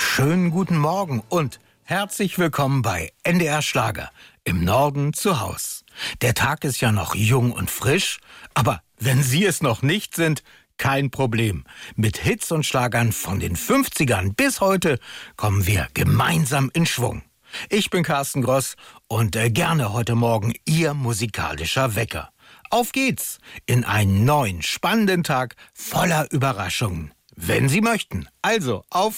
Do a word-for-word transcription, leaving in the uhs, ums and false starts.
Schönen guten Morgen und herzlich willkommen bei N D R Schlager, im Norden zu Haus. Der Tag ist ja noch jung und frisch, aber wenn Sie es noch nicht sind, kein Problem. Mit Hits und Schlagern von den fünfzigern bis heute kommen wir gemeinsam in Schwung. Ich bin Carsten Gross und äh, gerne heute Morgen Ihr musikalischer Wecker. Auf geht's in einen neuen, spannenden Tag voller Überraschungen. Wenn Sie möchten. Also, auf